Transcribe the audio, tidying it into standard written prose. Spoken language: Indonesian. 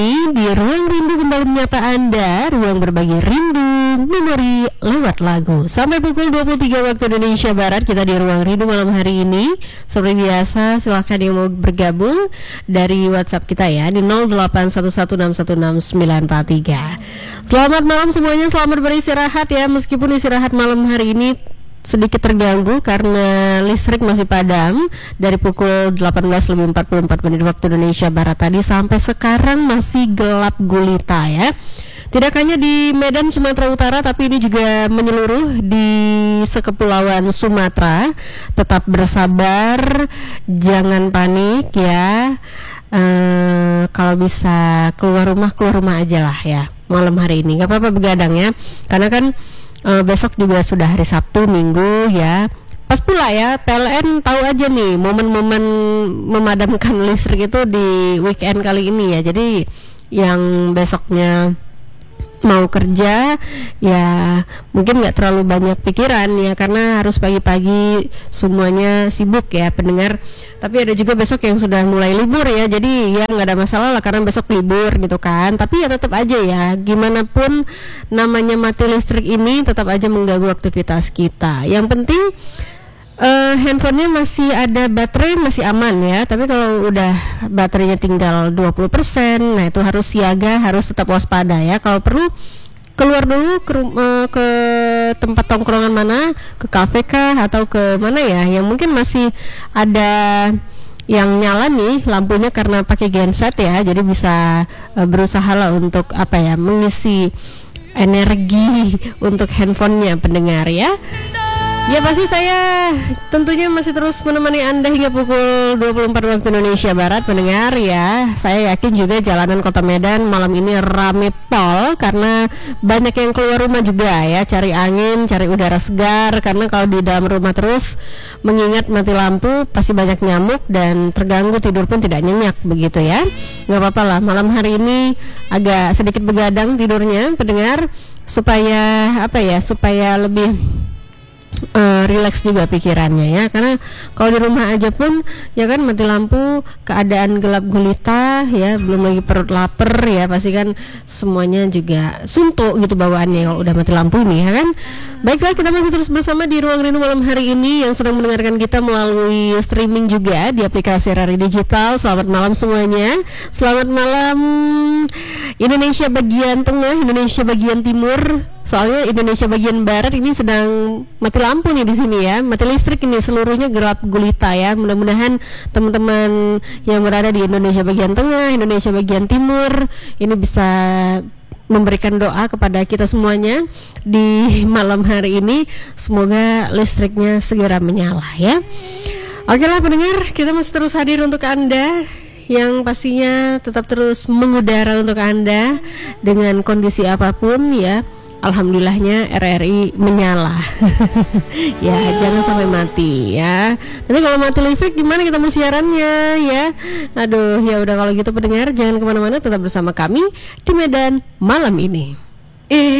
Di Ruang Rindu kembali menyapa Anda, ruang berbagi rindu, memori lewat lagu. Sampai pukul 23 waktu Indonesia Barat, kita di Ruang Rindu malam hari ini. Seperti biasa, silahkan yang mau bergabung dari WhatsApp kita ya, di 0811616943. Selamat malam semuanya, selamat beristirahat ya. Meskipun istirahat malam hari ini sedikit terganggu karena listrik masih padam dari pukul 18.44 waktu Indonesia Barat tadi sampai sekarang masih gelap gulita ya. Tidak hanya di Medan Sumatera Utara, tapi ini juga menyeluruh di sekepulauan Sumatera. Tetap bersabar, jangan panik ya. Kalau bisa keluar rumah aja lah ya malam hari ini. Gak apa-apa begadang ya, karena kan besok juga sudah hari Sabtu, Minggu ya. Pas pula ya, PLN tahu aja nih momen-momen memadamkan listrik itu di weekend kali ini ya. Jadi yang besoknya mau kerja ya mungkin nggak terlalu banyak pikiran ya, karena harus pagi-pagi semuanya sibuk ya pendengar. Tapi ada juga besok yang sudah mulai libur ya, jadi ya nggak ada masalah lah karena besok libur gitu kan. Tapi ya tetap aja ya, gimana pun namanya mati listrik ini tetap aja mengganggu aktivitas kita. Yang penting handphonenya masih ada baterai, masih aman ya. Tapi kalau udah baterainya tinggal 20%, nah itu harus siaga, harus tetap waspada ya. Kalau perlu keluar dulu ke tempat tongkrongan mana, ke kafe kah atau ke mana ya, yang mungkin masih ada yang nyala nih lampunya karena pakai genset ya. Jadi bisa berusaha lah untuk mengisi energi untuk handphonenya pendengar ya. Ya pasti saya tentunya masih terus menemani Anda hingga pukul 24 waktu Indonesia Barat pendengar ya. Saya yakin juga jalanan kota Medan malam ini rame pol karena banyak yang keluar rumah juga ya, cari angin, cari udara segar. Karena kalau di dalam rumah terus mengingat mati lampu pasti banyak nyamuk dan terganggu tidur pun tidak nyenyak begitu ya. Gak apa-apa lah, malam hari ini agak sedikit begadang tidurnya pendengar, supaya supaya lebih relax juga pikirannya ya. Karena kalau di rumah aja pun ya kan mati lampu, keadaan gelap gulita ya, belum lagi perut lapar ya, pasti kan semuanya juga suntuk gitu bawaannya kalau udah mati lampu nih ya kan. Baiklah, kita masih terus bersama di Ruang Rindu malam hari ini yang sedang mendengarkan kita melalui streaming juga di aplikasi RRI Digital. Selamat malam semuanya. Selamat malam Indonesia bagian tengah, Indonesia bagian timur. Soalnya Indonesia bagian barat ini sedang mati lampu nih di sini ya, mati listrik ini, seluruhnya gelap gulita ya. Mudah-mudahan teman-teman yang berada di Indonesia bagian tengah, Indonesia bagian timur ini bisa memberikan doa kepada kita semuanya di malam hari ini. Semoga listriknya segera menyala ya. Oke lah pendengar, kita masih terus hadir untuk Anda yang pastinya tetap terus mengudara untuk Anda dengan kondisi apapun ya. Alhamdulillahnya RRI menyala. Ya jangan sampai mati ya. Nanti kalau mati listrik gimana kita mau siarannya ya. Aduh ya udah, kalau gitu pendengar jangan kemana-mana, tetap bersama kami di Medan malam ini.